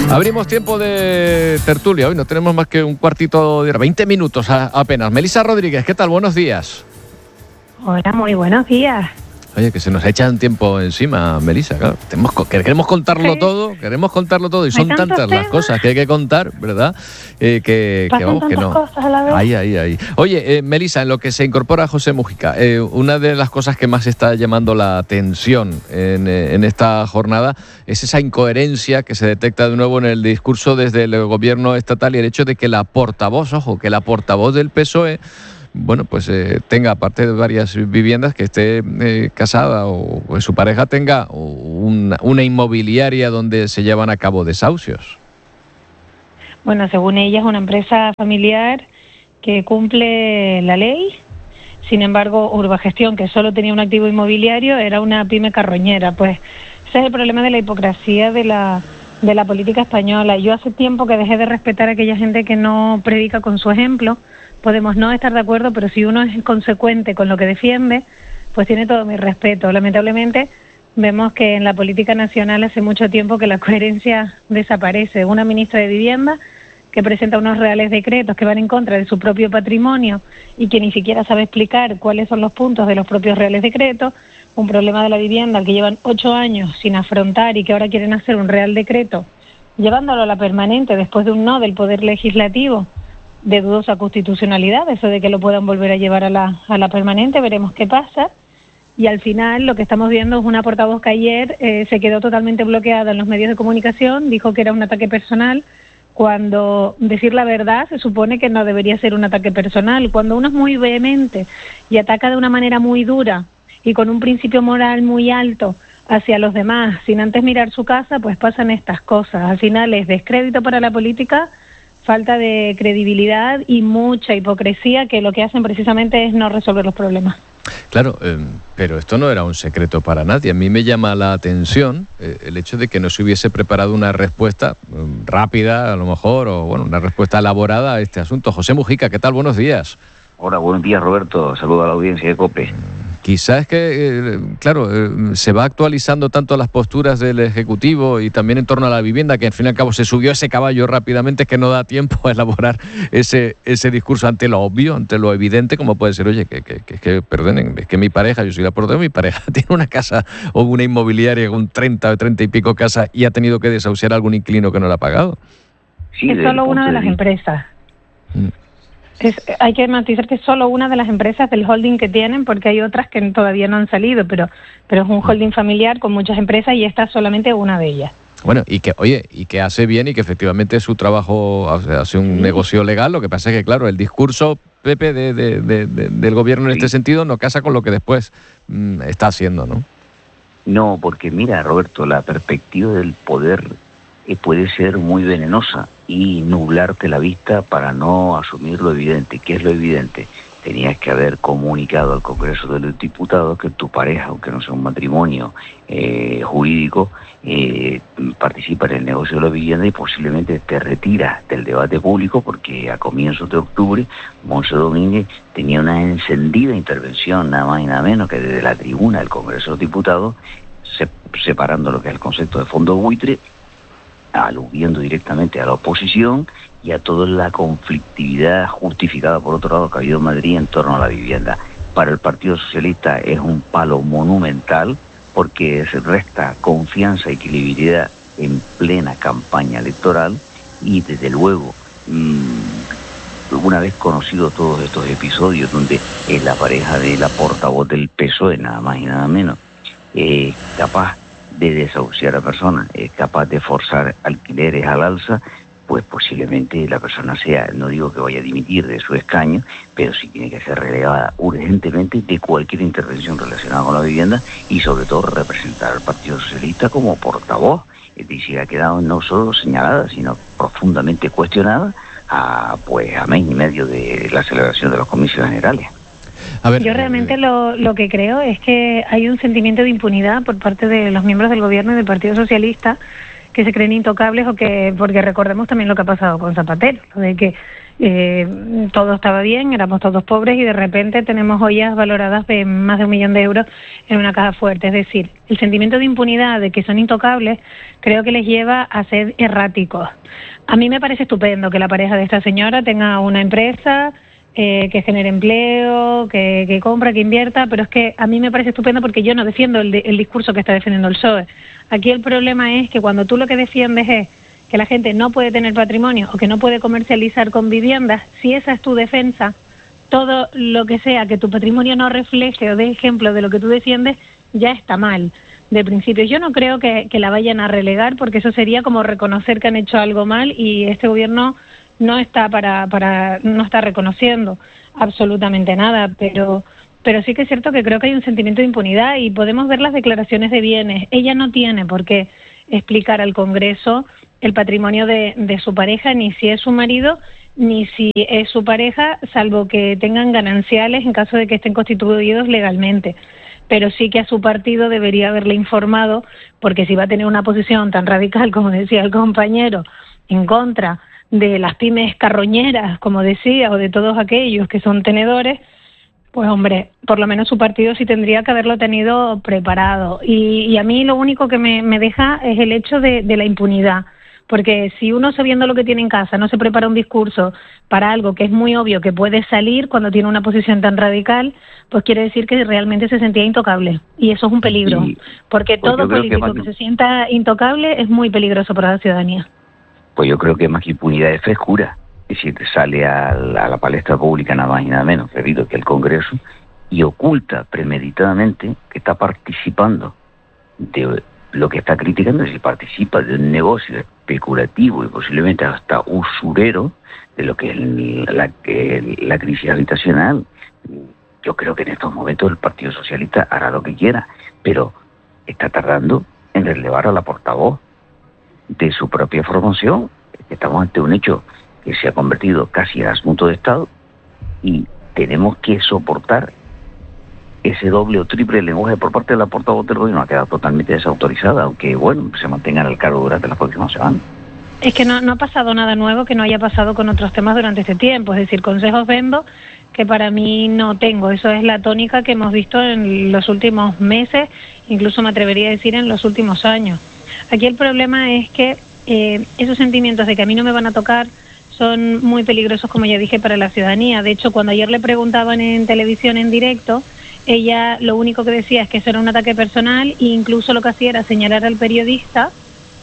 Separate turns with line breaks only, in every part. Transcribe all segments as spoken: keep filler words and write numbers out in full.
Abrimos tiempo de tertulia. Hoy no tenemos más que un cuartito de hora, veinte minutos a, apenas. Melissa Rodríguez, ¿qué tal? Buenos días.
Hola, muy buenos días.
Oye, que se nos echan tiempo encima, Melissa, claro. Tenemos, queremos contarlo sí. todo, queremos contarlo todo y son tantas temas? las cosas que hay que contar, ¿verdad? Eh, que, que vamos, que no.
Cosas a la vez.
Ahí, ahí, ahí. Oye, eh, Melissa, en lo que se incorpora José Mujica, eh, una de las cosas que más está llamando la atención en, eh, en esta jornada es esa incoherencia que se detecta de nuevo en el discurso desde el gobierno estatal y el hecho de que la portavoz, ojo, que la portavoz del P S O E, bueno, pues eh, tenga, aparte de varias viviendas, que esté eh, casada o, o su pareja tenga una, una inmobiliaria donde se llevan a cabo desahucios.
Bueno, según ella es una empresa familiar que cumple la ley. Sin embargo, Urbagestión, que solo tenía un activo inmobiliario, era una pyme carroñera. Pues ese es el problema de la hipocresía de la, de la política española. Yo hace tiempo que dejé de respetar a aquella gente que no predica con su ejemplo. Podemos no estar de acuerdo, pero si uno es consecuente con lo que defiende, pues tiene todo mi respeto. Lamentablemente, vemos que en la política nacional hace mucho tiempo que la coherencia desaparece. Una ministra de Vivienda que presenta unos reales decretos que van en contra de su propio patrimonio y que ni siquiera sabe explicar cuáles son los puntos de los propios reales decretos. Un problema de la vivienda que llevan ocho años sin afrontar y que ahora quieren hacer un real decreto, llevándolo a la permanente después de un no del Poder Legislativo, de dudosa constitucionalidad, eso de que lo puedan volver a llevar a la, a la permanente, veremos qué pasa. Y al final lo que estamos viendo es una portavoz que ayer eh, se quedó totalmente bloqueada en los medios de comunicación, dijo que era un ataque personal, cuando decir la verdad se supone que no debería ser un ataque personal. Cuando uno es muy vehemente y ataca de una manera muy dura y con un principio moral muy alto hacia los demás, sin antes mirar su casa, pues pasan estas cosas. Al final es descrédito para la política, falta de credibilidad y mucha hipocresía, que lo que hacen precisamente es no resolver los problemas.
Claro, eh, pero esto no era un secreto para nadie. A mí me llama la atención eh, el hecho de que no se hubiese preparado una respuesta eh, rápida, a lo mejor, o bueno, una respuesta elaborada a este asunto. José Mujica, ¿qué tal? Buenos días.
Hola, buenos días, Roberto. Saludo a la audiencia de COPE.
Quizás es que, eh, claro, eh, se va actualizando tanto las posturas del Ejecutivo y también en torno a la vivienda, que al fin y al cabo se subió ese caballo rápidamente, que no da tiempo a elaborar ese ese discurso ante lo obvio, ante lo evidente, como puede ser, oye, que, que, que, que perdonen, es que mi pareja, yo soy la portavoz, mi pareja tiene una casa o una inmobiliaria con treinta o treinta y pico casas y ha tenido que desahuciar a algún inquilino que no le ha pagado.
Sí, es solo una de las empresas. Mm. Es, hay que matizar que es solo una de las empresas del holding que tienen, porque hay otras que todavía no han salido, pero pero es un holding familiar con muchas empresas y esta es solamente una de ellas.
Bueno, y que, oye, y que hace bien y que efectivamente su trabajo hace, hace un sí. negocio legal. Lo que pasa es que, claro, el discurso, Pepe, de, de, de, de, del gobierno en sí. este sentido no casa con lo que después mmm, está haciendo, ¿no?
No, porque mira, Roberto, la perspectiva del poder eh, puede ser muy venenosa y nublarte la vista para no asumir lo evidente. ¿Qué es lo evidente? Tenías que haber comunicado al Congreso de los Diputados que tu pareja, aunque no sea un matrimonio eh, jurídico, eh, participa en el negocio de la vivienda y posiblemente te retiras del debate público, porque a comienzos de octubre Montse Domínguez tenía una encendida intervención, nada más y nada menos que desde la tribuna del Congreso de los Diputados, se, separando lo que es el concepto de fondo buitre, aludiendo directamente a la oposición y a toda la conflictividad justificada por otro lado que ha habido en Madrid en torno a la vivienda. Para el Partido Socialista es un palo monumental, porque se resta confianza y credibilidad en plena campaña electoral y desde luego mmm, una vez conocidos todos estos episodios donde es la pareja de la portavoz del P S O E, nada más y nada menos, eh, capaz de desahuciar a personas, es capaz de forzar alquileres al alza, pues posiblemente la persona sea, no digo que vaya a dimitir de su escaño, pero sí tiene que ser relevada urgentemente de cualquier intervención relacionada con la vivienda y sobre todo representar al Partido Socialista como portavoz. Es decir, ha quedado no solo señalada, sino profundamente cuestionada a, pues, a mes y medio de la celebración de los comicios generales.
A ver, yo realmente lo, lo que creo es que hay un sentimiento de impunidad por parte de los miembros del gobierno y del Partido Socialista, que se creen intocables, o que, porque recordemos también lo que ha pasado con Zapatero, lo de que eh, todo estaba bien, éramos todos pobres y de repente tenemos joyas valoradas de más de un millón de euros en una caja fuerte. Es decir, el sentimiento de impunidad, de que son intocables, creo que les lleva a ser erráticos. A mí me parece estupendo que la pareja de esta señora tenga una empresa, eh, que genere empleo, que, que compra, que invierta, pero es que a mí me parece estupendo porque yo no defiendo el, de, el discurso que está defendiendo el P S O E. Aquí el problema es que cuando tú lo que defiendes es que la gente no puede tener patrimonio o que no puede comercializar con viviendas, si esa es tu defensa, todo lo que sea que tu patrimonio no refleje o dé ejemplo de lo que tú defiendes, ya está mal. De principio, yo no creo que, que la vayan a relegar, porque eso sería como reconocer que han hecho algo mal, y este gobierno no está para, para no está reconociendo absolutamente nada, pero pero sí que es cierto que creo que hay un sentimiento de impunidad y podemos ver las declaraciones de bienes. Ella no tiene por qué explicar al Congreso el patrimonio de, de su pareja, ni si es su marido, ni si es su pareja, salvo que tengan gananciales en caso de que estén constituidos legalmente. Pero sí que a su partido debería haberle informado, porque si va a tener una posición tan radical, como decía el compañero, en contra de las pymes carroñeras, como decía, o de todos aquellos que son tenedores, pues hombre, por lo menos su partido sí tendría que haberlo tenido preparado. Y, y a mí lo único que me, me deja es el hecho de, de la impunidad. Porque si uno, sabiendo lo que tiene en casa, no se prepara un discurso para algo que es muy obvio que puede salir cuando tiene una posición tan radical, pues quiere decir que realmente se sentía intocable. Y eso es un peligro. Y, porque todo pues político que, más... que se sienta intocable es muy peligroso para la ciudadanía.
Pues yo creo que más que impunidad es frescura. Es decir, sale a la, a la palestra pública nada más y nada menos, repito, que el Congreso, y oculta premeditadamente que está participando de lo que está criticando, es decir, participa de un negocio especulativo y posiblemente hasta usurero de lo que es la, que, la crisis habitacional. Yo creo que en estos momentos el Partido Socialista hará lo que quiera, pero está tardando en relevar a la portavoz de su propia formación. Estamos ante un hecho que se ha convertido casi en asunto de Estado y tenemos que soportar ese doble o triple lenguaje por parte de la portavoz del gobierno. Ha quedado totalmente desautorizada, aunque bueno, se mantenga en el cargo durante las próximas semanas.
Es que no, no ha pasado nada nuevo que no haya pasado con otros temas durante este tiempo. Es decir, consejos vendo que para mí no tengo. Eso es la tónica que hemos visto en los últimos meses, incluso me atrevería a decir en los últimos años. Aquí el problema es que eh, esos sentimientos de que a mí no me van a tocar son muy peligrosos, como ya dije, para la ciudadanía. De hecho, cuando ayer le preguntaban en televisión en directo, ella lo único que decía es que eso era un ataque personal, e incluso lo que hacía era señalar al periodista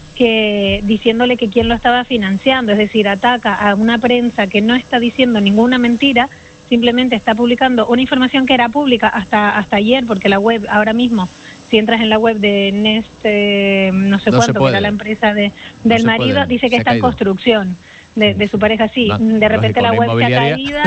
que diciéndole que quién lo estaba financiando, es decir, ataca a una prensa que no está diciendo ninguna mentira, simplemente está publicando una información que era pública hasta hasta ayer, porque la web ahora mismo, si entras en la web de Nest, eh, no sé no cuánto, que era la empresa de, del no marido, puede. Dice que se está en construcción de, de su pareja, sí, no, de repente la web se ha caído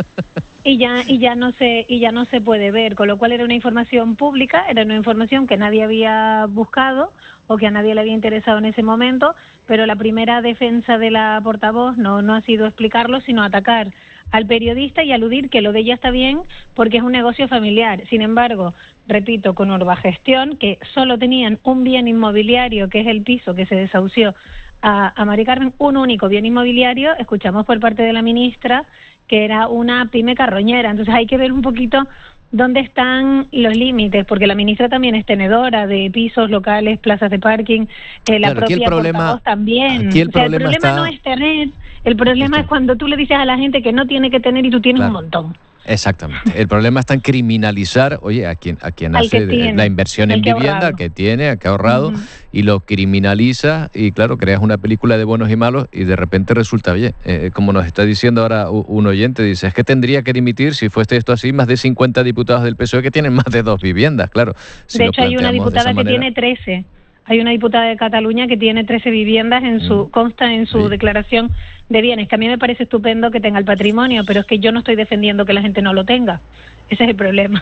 y ya y ya no se y ya no se puede ver, con lo cual era una información pública, era una información que nadie había buscado o que a nadie le había interesado en ese momento, pero la primera defensa de la portavoz no no ha sido explicarlo, sino atacar al periodista y aludir que lo de ella está bien porque es un negocio familiar. Sin embargo, repito, con Urbagestión, que solo tenían un bien inmobiliario, que es el piso que se desahució a, a Mari Carmen, un único bien inmobiliario, escuchamos por parte de la ministra que era una pyme carroñera. Entonces hay que ver un poquito dónde están los límites, porque la ministra también es tenedora de pisos, locales, plazas de parking, eh, la claro, propia portavoz también.
Aquí el
o sea,
problema,
el problema
está...
no es tener, el problema es cuando tú le dices a la gente que no tiene que tener y tú tienes claro. un montón.
Exactamente. El problema está en criminalizar, oye, a quien a quien hace tiene, la inversión en vivienda, al que tiene, al que ha ahorrado, uh-huh. y lo criminaliza y claro, creas una película de buenos y malos y de repente resulta, oye, eh, como nos está diciendo ahora un oyente, dice, es que tendría que dimitir, si fuese esto así, más de cincuenta diputados del P S O E que tienen más de dos viviendas, claro. Si
de hecho, hay una diputada que manera... tiene trece. Hay una diputada de Cataluña que tiene trece viviendas, en su mm. consta en su sí. declaración de bienes, que a mí me parece estupendo que tenga el patrimonio, pero es que yo no estoy defendiendo que la gente no lo tenga. Ese es el problema.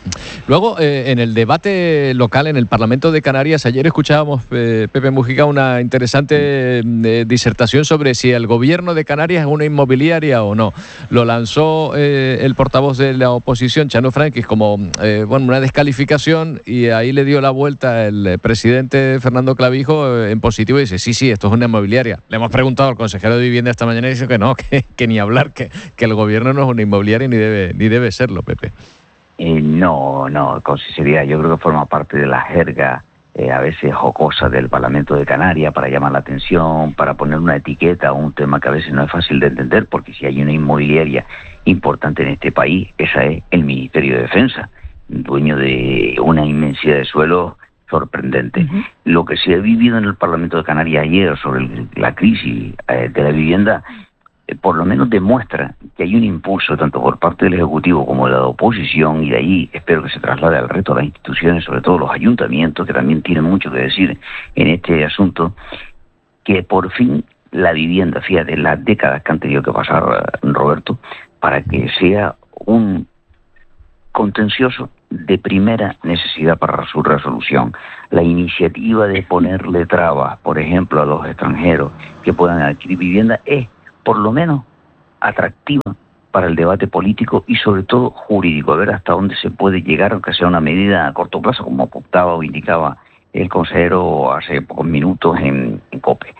Luego, eh, en el debate local, en el Parlamento de Canarias, ayer escuchábamos, eh, Pepe Mujica, una interesante eh, disertación sobre si el gobierno de Canarias es una inmobiliaria o no. Lo lanzó eh, el portavoz de la oposición, Chano Franquis, como eh, bueno, una descalificación, y ahí le dio la vuelta el presidente Fernando Clavijo eh, en positivo y dice, sí, sí, esto es una inmobiliaria. Le hemos preguntado al consejero de Vivienda esta mañana y dice que no, que, que ni hablar, que, que el gobierno no es una inmobiliaria ni debe, ni debe serlo, Pepe.
Eh, no, no, con sinceridad, yo creo que forma parte de la jerga eh, a veces jocosa del Parlamento de Canarias para llamar la atención, para poner una etiqueta a un tema que a veces no es fácil de entender, porque si hay una inmobiliaria importante en este país, esa es el Ministerio de Defensa, dueño de una inmensidad de suelo sorprendente. Uh-huh. Lo que se ha vivido en el Parlamento de Canarias ayer sobre el, la crisis eh, de la vivienda, por lo menos demuestra que hay un impulso tanto por parte del Ejecutivo como de la oposición, y de ahí espero que se traslade al resto de las instituciones, sobre todo los ayuntamientos, que también tienen mucho que decir en este asunto, que por fin la vivienda, fíjate, las décadas que han tenido que pasar, Roberto, para que sea un contencioso de primera necesidad para su resolución. La iniciativa de ponerle trabas, por ejemplo, a los extranjeros que puedan adquirir vivienda es por lo menos atractiva para el debate político y sobre todo jurídico, a ver hasta dónde se puede llegar, aunque sea una medida a corto plazo, como apuntaba o indicaba el consejero hace pocos minutos en, en COPE.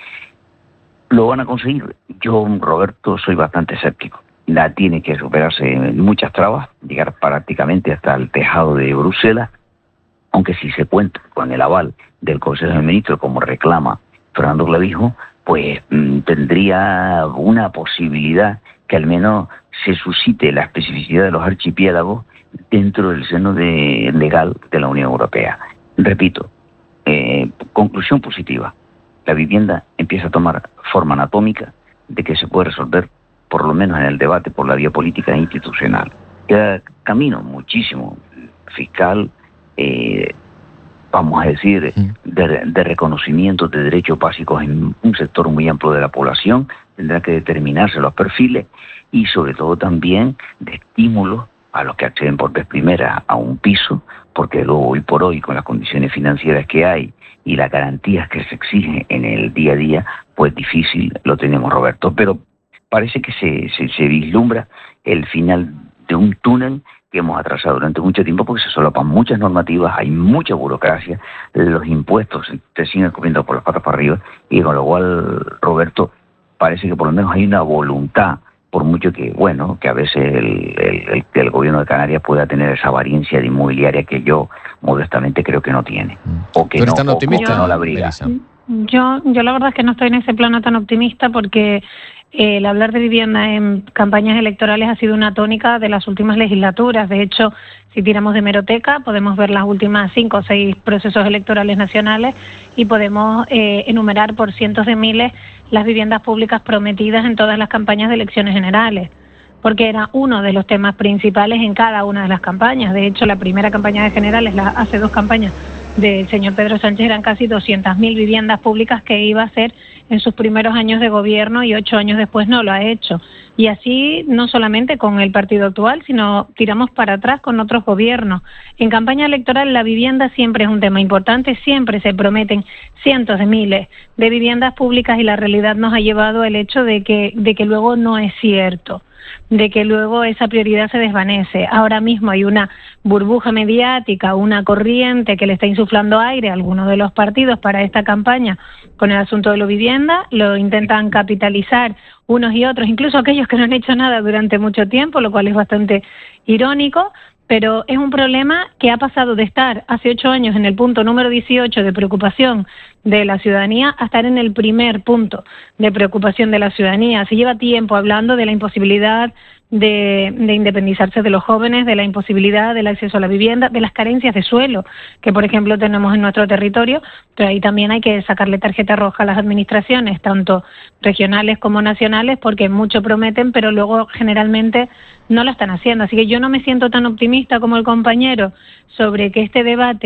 ¿Lo van a conseguir? Yo, Roberto, soy bastante escéptico. La tiene que superarse en muchas trabas, llegar prácticamente hasta el tejado de Bruselas, aunque si se cuenta con el aval del Consejo de Ministros, como reclama Fernando Clavijo, pues mmm, tendría una posibilidad que al menos se suscite la especificidad de los archipiélagos dentro del seno de, legal de la Unión Europea. Repito, eh, conclusión positiva. La vivienda empieza a tomar forma anatómica de que se puede resolver, por lo menos en el debate por la vía política e institucional. Queda camino muchísimo fiscal, eh, vamos a decir, de, de reconocimiento de derechos básicos en un sector muy amplio de la población. Tendrá que determinarse los perfiles y sobre todo también de estímulos a los que acceden por vez primera a un piso, porque luego hoy por hoy, con las condiciones financieras que hay y las garantías que se exigen en el día a día, pues difícil lo tenemos, Roberto. Pero parece que se, se, se vislumbra el final de un túnel que hemos atrasado durante mucho tiempo, porque se solapan muchas normativas, hay mucha burocracia, los impuestos te siguen comiendo por las patas para arriba, y con lo cual, Roberto, parece que por lo menos hay una voluntad, por mucho que, bueno, que a veces el, el, el gobierno de Canarias pueda tener esa apariencia de inmobiliaria que yo modestamente creo que no tiene. O que
¿Tú eres
no,
tan optimista?
O que no la briga.
Yo, yo la verdad es que no estoy en ese plano tan optimista, porque eh, el hablar de vivienda en campañas electorales ha sido una tónica de las últimas legislaturas. De hecho, si tiramos de hemeroteca, podemos ver las últimas cinco o seis procesos electorales nacionales y podemos eh, enumerar por cientos de miles las viviendas públicas prometidas en todas las campañas de elecciones generales, porque era uno de los temas principales en cada una de las campañas. De hecho, la primera campaña de generales, la, hace dos campañas del señor Pedro Sánchez, eran casi doscientas mil viviendas públicas que iba a hacer en sus primeros años de gobierno, y ocho años después no lo ha hecho. Y así no solamente con el partido actual, sino tiramos para atrás con otros gobiernos. En campaña electoral la vivienda siempre es un tema importante, siempre se prometen cientos de miles de viviendas públicas y la realidad nos ha llevado al hecho de que, de que luego no es cierto, de que luego esa prioridad se desvanece. Ahora mismo hay una burbuja mediática, una corriente que le está insuflando aire a algunos de los partidos para esta campaña con el asunto de la vivienda, lo intentan capitalizar unos y otros, incluso aquellos que no han hecho nada durante mucho tiempo, lo cual es bastante irónico, pero es un problema que ha pasado de estar hace ocho años en el punto número dieciocho de preocupación de la ciudadanía a estar en el primer punto de preocupación de la ciudadanía. Se lleva tiempo hablando de la imposibilidad de, de independizarse de los jóvenes, de la imposibilidad del acceso a la vivienda, de las carencias de suelo que, por ejemplo, tenemos en nuestro territorio, pero ahí también hay que sacarle tarjeta roja a las administraciones, tanto regionales como nacionales, porque mucho prometen, pero luego generalmente no lo están haciendo. Así que yo no me siento tan optimista como el compañero sobre que este debate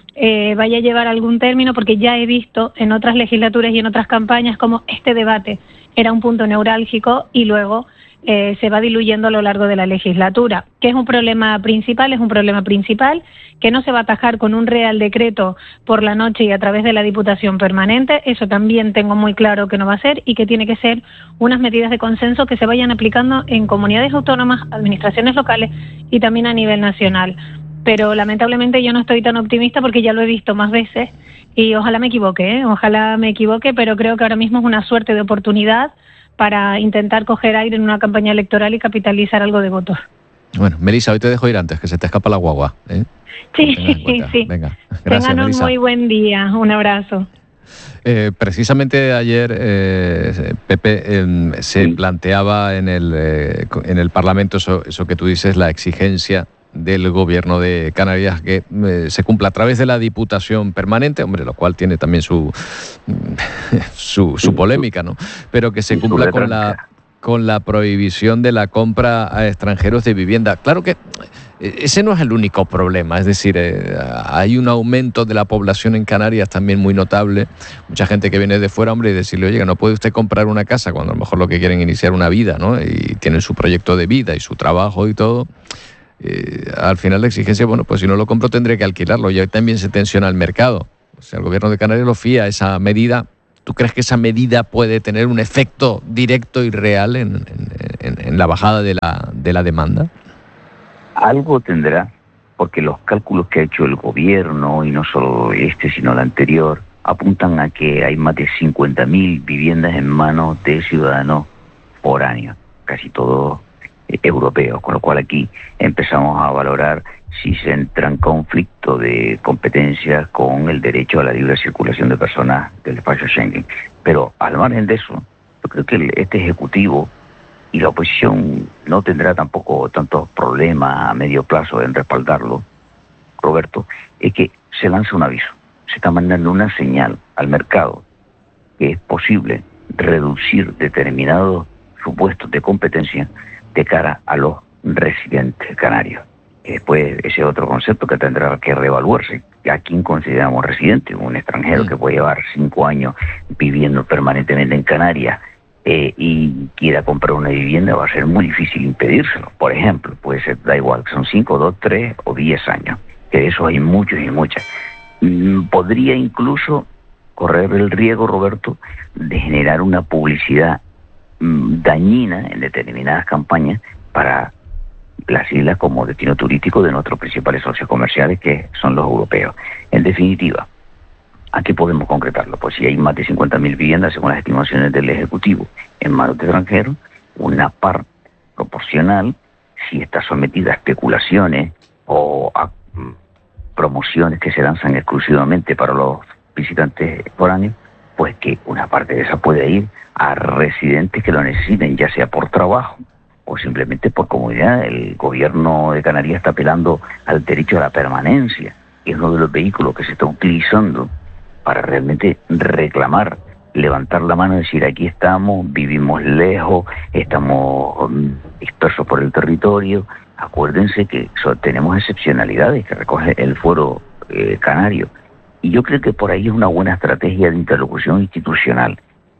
eh, vaya a llevar algún término, porque ya he visto en otras legislaturas y en otras campañas como este debate era un punto neurálgico y luego eh, se va diluyendo a lo largo de la legislatura. ¿Qué es un problema principal? Es un problema principal que no se va a atajar con un real decreto por la noche y a través de la Diputación Permanente. Eso también tengo muy claro que no va a ser, y que tiene que ser unas medidas de consenso que se vayan aplicando en comunidades autónomas, administraciones locales y también a nivel nacional. Pero lamentablemente yo no estoy tan optimista porque ya lo he visto más veces y ojalá me equivoque, ¿eh? ojalá me equivoque, pero creo que ahora mismo es una suerte de oportunidad para intentar coger aire en una campaña electoral y capitalizar algo de votos.
Bueno, Melissa, hoy te dejo ir antes, que se te escapa la guagua, ¿eh?
Sí, sí, sí.
Venga, gracias,
Tengan un
Melissa.
muy buen día. Un abrazo.
Eh, precisamente ayer, eh, Pepe, eh, se
Sí.
planteaba en el, eh, en el Parlamento eso, eso que tú dices, la exigencia del Gobierno de Canarias que eh, se cumpla a través de la Diputación Permanente, hombre, lo cual tiene también su, su, su polémica, ¿no? Pero que se
Y su
cumpla con la,
retranca.
con la prohibición de la compra a extranjeros de vivienda. Claro que ese no es el único problema, es decir, eh, hay un aumento de la población en Canarias también muy notable, mucha gente que viene de fuera, hombre, y decirle, oye, no puede usted comprar una casa cuando a lo mejor lo que quieren es iniciar una vida, ¿no? Y tienen su proyecto de vida y su trabajo y todo. Eh, al final la exigencia, bueno, pues si no lo compro tendré que alquilarlo, y ahí también se tensiona el mercado. O sea, el Gobierno de Canarias lo fía a esa medida. ¿Tú crees que esa medida puede tener un efecto directo y real en, en, en, en la bajada de la, de la demanda?
Algo tendrá, porque los cálculos que ha hecho el gobierno, y no solo este, sino el anterior, apuntan a que hay más de cincuenta mil viviendas en manos de ciudadanos foráneos, casi todos eh, europeos, con lo cual aquí empezamos a valorar si se entra en conflicto de competencias con el derecho a la libre circulación de personas del espacio Schengen. Pero al margen de eso, yo creo que el- este Ejecutivo y la oposición no tendrá tampoco tantos problemas a medio plazo en respaldarlo, Roberto, es que se lanza un aviso, se está mandando una señal al mercado que es posible reducir determinados supuestos de competencia de cara a los residentes canarios. Y después ese otro concepto que tendrá que reevaluarse. ¿A quién consideramos residente? Un extranjero que puede llevar cinco años viviendo permanentemente en Canarias eh, y quiera comprar una vivienda, va a ser muy difícil impedírselo. Por ejemplo, puede ser, da igual, son cinco, dos, tres o diez años. Que de eso hay muchos y muchas. Mm, Podría incluso correr el riesgo, Roberto, de generar una publicidad mm, dañina en determinadas campañas para las islas como destino turístico de nuestros principales socios comerciales, que son los europeos. En definitiva, ¿a qué podemos concretarlo? Pues si hay más de cincuenta mil viviendas, según las estimaciones del Ejecutivo, en manos de extranjeros, una parte proporcional, si está sometida a especulaciones o a mm, promociones que se lanzan exclusivamente para los visitantes foráneos, pues que una parte de esa puede ir a residentes que lo necesiten, ya sea por trabajo o simplemente por comodidad. El gobierno de Canarias está apelando al derecho a la permanencia, que es uno de los vehículos que se está utilizando para realmente reclamar, levantar la mano y decir, aquí estamos, vivimos lejos, estamos um, dispersos por el territorio. Acuérdense que so, tenemos excepcionalidades que recoge el Foro eh, Canario. Y yo creo que por ahí es una buena estrategia de interlocución institucional.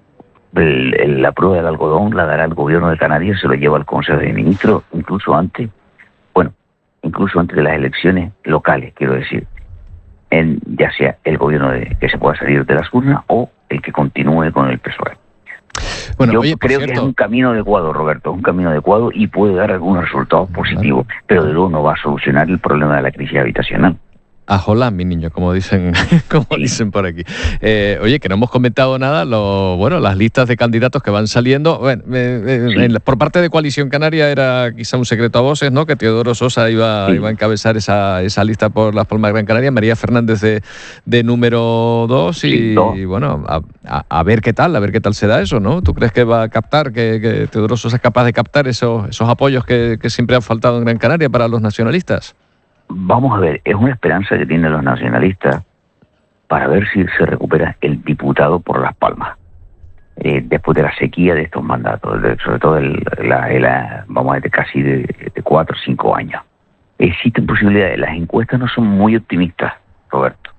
El, el, la prueba del algodón la dará el gobierno de Canarias, se lo lleva al Consejo de Ministros, incluso antes, bueno, incluso antes de las elecciones locales, quiero decir, en, ya sea el gobierno de, que se pueda salir de las urnas o el que continúe con el P S O E.
Bueno,
Yo
oye, por
creo
cierto,
que es un camino adecuado, Roberto, es un camino adecuado y puede dar algunos resultados positivos,
Claro.
pero de luego no va a solucionar el problema de la crisis habitacional.
Ajolá, mi niño, como dicen, como dicen por aquí. Eh, oye, que no hemos comentado nada, lo, bueno, las listas de candidatos que van saliendo. Bueno, eh, eh,
Sí.
en la- por parte de Coalición Canaria era quizá un secreto a voces, ¿no? Que Teodoro Sosa iba,
Sí.
iba a encabezar esa, esa lista por Las Palmas de Gran Canaria, María Fernández de, de número dos y,
Sí, dos.
y, bueno, a, a- a ver qué tal, a ver qué tal se da eso, ¿no? ¿Tú crees que va a captar, que, que Teodoro Sosa es capaz de captar esos, esos apoyos que, que siempre han faltado en Gran Canaria para los nacionalistas?
Vamos a ver, es una esperanza que tienen los nacionalistas para ver si se recupera el diputado por Las Palmas, eh, después de la sequía de estos mandatos, de- sobre todo el, la, la- vamos a decir, casi de, de cuatro o cinco años. Existen posibilidades, las encuestas no son muy optimistas, Roberto.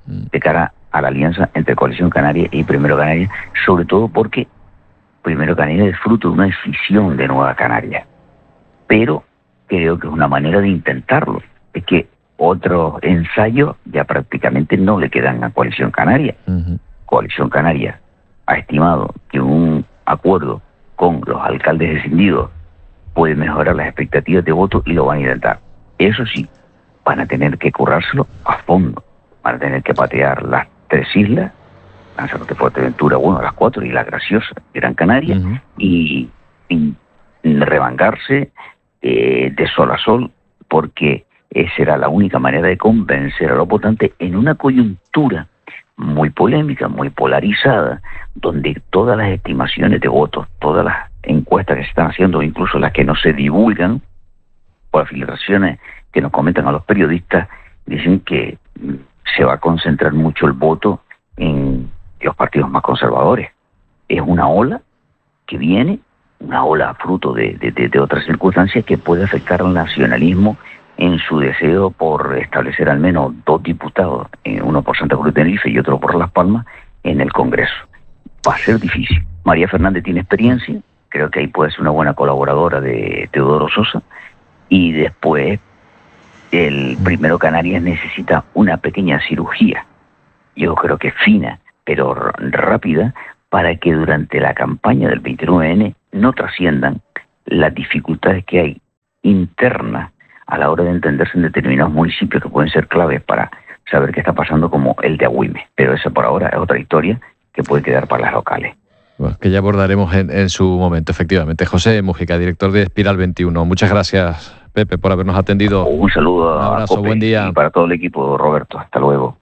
de cara a la alianza entre Coalición Canaria y Primero Canarias, sobre todo porque Primero Canarias es fruto de una decisión de Nueva Canarias. Pero creo que es una manera de intentarlo. Es que otros ensayos ya prácticamente no le quedan a Coalición Canaria. Uh-huh. Coalición Canaria ha estimado que un acuerdo con los alcaldes descendidos puede mejorar las expectativas de voto y lo van a intentar. Eso sí, van a tener que currárselo a fondo. Van a tener que patear las tres islas, Lanzarote, Fuerteventura, bueno, las cuatro, y la Graciosa, Gran Canaria, uh-huh. y, y revangarse eh, de sol a sol, porque esa será la única manera de convencer a los votantes en una coyuntura muy polémica, muy polarizada, donde todas las estimaciones de votos, todas las encuestas que se están haciendo, incluso las que no se divulgan, por las filtraciones que nos comentan a los periodistas, dicen que se va a concentrar mucho el voto en los partidos más conservadores. Es una ola que viene, una ola fruto de, de, de, de otras circunstancias que puede afectar al nacionalismo en su deseo por establecer al menos dos diputados, uno por Santa Cruz de Tenerife y otro por Las Palmas, en el Congreso. Va a ser difícil. María Fernández tiene experiencia, creo que ahí puede ser una buena colaboradora de Teodoro Sosa, y después el Primero Canarias necesita una pequeña cirugía, yo creo que fina, pero rápida, para que durante la campaña del veintinueve ene no trasciendan las dificultades que hay internas a la hora de entenderse en determinados municipios que pueden ser claves para saber qué está pasando, como el de Agüime. Pero esa por ahora es otra historia que puede quedar para las locales.
Bueno, que ya abordaremos en, en su momento, efectivamente. José Mújica, director de Espiral veintiuno. Muchas gracias, Pepe, por habernos atendido.
Un saludo.
Un abrazo,
a Cope,
buen día.
Y para todo el equipo, Roberto. Hasta luego.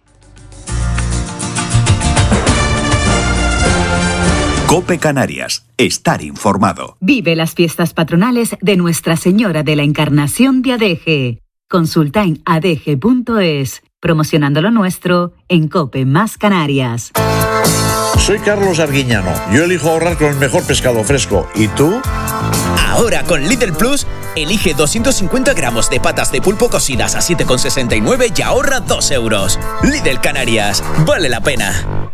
COPE Canarias. Estar informado.
Vive las fiestas patronales de Nuestra Señora de la Encarnación de Adeje. Consulta en adeje punto es. Promocionando lo nuestro en COPE más Canarias.
Soy Carlos Arguiñano. Yo elijo ahorrar con el mejor pescado fresco. ¿Y tú?
Ahora con Lidl Plus, elige doscientos cincuenta gramos de patas de pulpo cocidas a siete con sesenta y nueve y ahorra dos euros. Lidl Canarias. Vale la pena.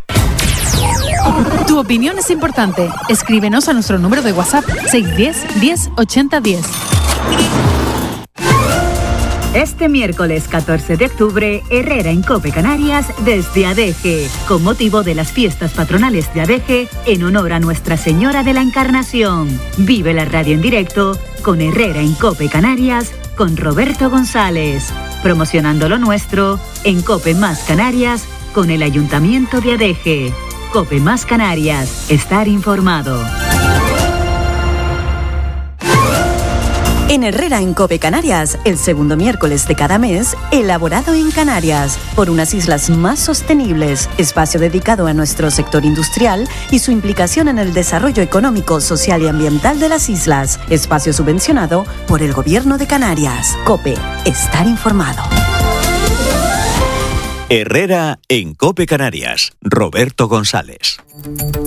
Tu opinión es importante. Escríbenos a nuestro número de WhatsApp seis uno cero, diez, ochenta, diez.
Este miércoles catorce de octubre, Herrera en COPE Canarias desde Adeje, con motivo de las fiestas patronales de Adeje, en honor a Nuestra Señora de la Encarnación. Vive la radio en directo con Herrera en COPE Canarias, con Roberto González. Promocionando lo nuestro en COPE más Canarias, con el Ayuntamiento de Adeje. COPE más Canarias. Estar informado.
En Herrera en COPE Canarias, el segundo miércoles de cada mes, elaborado en Canarias, por unas islas más sostenibles, espacio dedicado a nuestro sector industrial y su implicación en el desarrollo económico, social y ambiental de las islas, espacio subvencionado por el Gobierno de Canarias. COPE, estar informado.
Herrera en COPE Canarias. Roberto González.